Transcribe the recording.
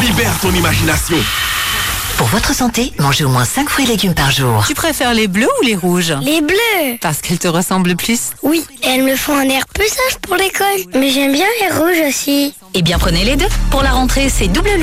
Libère ton imagination. Pour votre santé, mangez au moins 5 fruits et légumes par jour. Tu préfères les bleus ou les rouges? Les bleus. Parce qu'elles te ressemblent plus? Oui, et elles me font un air plus sage pour l'école. Mais j'aime bien les rouges aussi. Eh bien, prenez les deux. Pour la rentrée, c'est double